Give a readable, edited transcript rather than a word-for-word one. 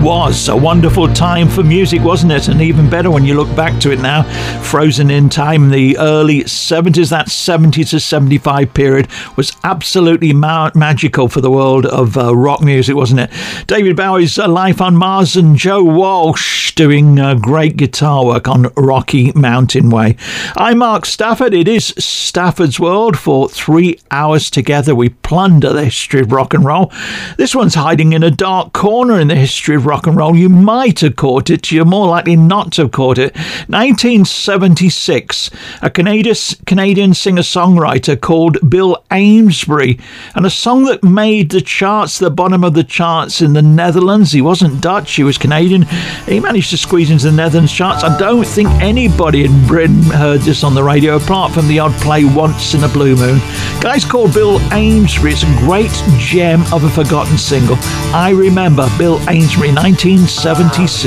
was a wonderful time for music, wasn't it? And even better when you look back to it now, frozen in time, the early 70s, that 70 to 75 period was absolutely magical for the world of rock music, wasn't it? David Bowie's Life on Mars and Joe Walsh doing great guitar work on Rocky Mountain Way. I'm Mark Stafford. It is Stafford's World. For 3 hours together, we plunder the history of rock and roll. This one's hiding in a dark corner in the history of rock and roll. You might have caught it. You're more likely not to have caught it. 1976, a Canadian singer-songwriter called Bill Amesbury, and a song that made the charts, the bottom of the charts in the Netherlands. He wasn't Dutch, he was Canadian. He managed to squeeze into the Netherlands charts. I don't think anybody in Britain heard this on the radio, apart from the odd play once in a blue moon. Guy's called Bill Amesbury. It's a great gem of a forgotten single. I Remember, Bill Amesbury, 1976.